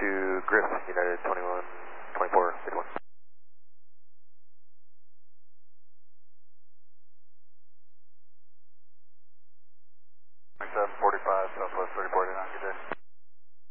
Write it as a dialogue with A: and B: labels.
A: to Griff, United 2124, bid 1.
B: 2745, Southwest 3489, good day.